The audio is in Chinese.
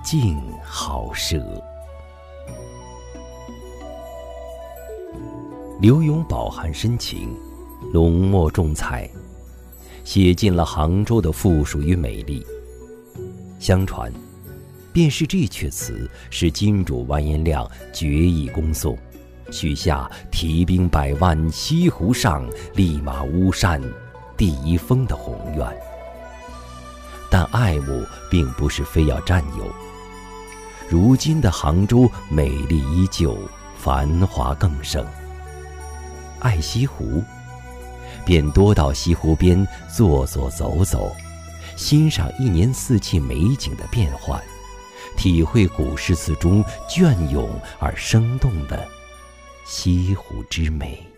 静好舍。刘永饱含深情，浓墨重彩，写尽了杭州的富庶与美丽。相传，便是这阙词使金主完颜亮决意攻宋，许下提兵100万，西湖上，立马巫山，第一峰的宏愿。但爱慕并不是非要占有。如今的杭州美丽依旧，繁华更盛。爱西湖，便多到西湖边坐坐走走，欣赏一年四季美景的变幻，体会古诗词中隽永而生动的西湖之美。